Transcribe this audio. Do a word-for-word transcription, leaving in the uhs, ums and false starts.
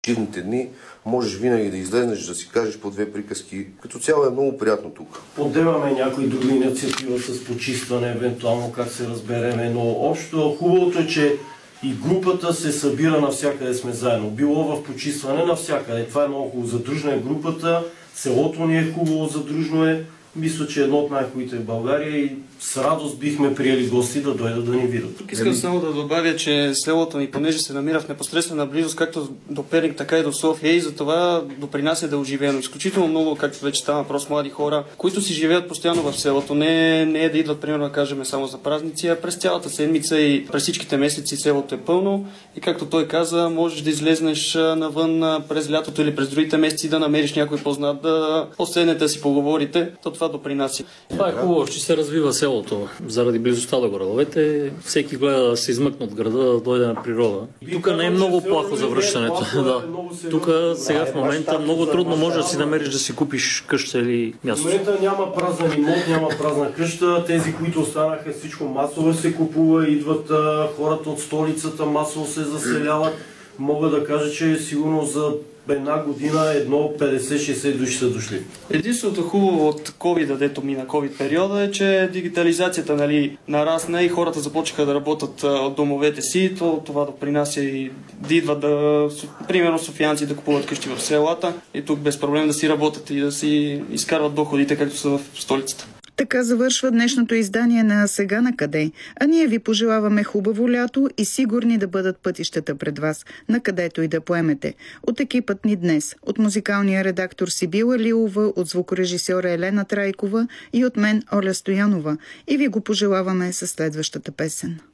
почивните дни можеш винаги да излезнеш, да си кажеш по две приказки. Като цяло е много приятно тук. Подемаме някои други инициатива с почистване, евентуално как се разбереме, но общо хубавото е, че и групата се събира навсякъде, сме заедно. Било в почистване навсякъде. Това е много хубаво. Задружна е групата, селото ни е хубаво, задружно е. Мисля, че едно от най-хубавите в България и с радост бихме приели гости да дойдат да ни видят. Тук искам само да добавя, че селото ни, понеже се намира в непосредствена близост както до Перник, така и до София, и за това допринася да е оживено. Изключително много, както вече става въпрос, млади хора, които си живеят постоянно в селото. Не, не е да идват, примерно, да кажем, само за празници, а през цялата седмица и през всичките месеци селото е пълно. И както той каза, можеш да излезнеш навън през лятото или през другите месеци да намериш някой познат, да поседнете да си поговорите. То това допринася. Това е хубаво, че се развива селото. Заради близостта до градовете, всеки гледа да се измъкне от града, да дойде на природа. Тук не е много плахо за връщането. Да. Тук сега в момента много трудно може да си намериш да си купиш къща или място. В момента няма празен имот, няма празна къща. Тези, които останаха, всичко масово се купува, идват а, хората от столицата, масово се заселяват. Мога да кажа, че сигурно за една година едно петдесет-шейсет души са дошли. Единственото хубаво от COVID, дето мина COVID периода, е, че дигитализацията, нали, нарасна и хората започнаха да работят от домовете си. То, това допринася и да идват да, примерно софиянци да купуват къщи в селата и тук без проблем да си работят и да си изкарват доходите, както са в столицата. Така завършва днешното издание на Сега накъде, а ние ви пожелаваме хубаво лято и сигурни да бъдат пътищата пред вас, накъдето и да поемете. От екипът ни днес, от музикалния редактор Сибила Лилова, от звукорежисьора Елена Трайкова и от мен Оля Стоянова. И ви го пожелаваме със следващата песен.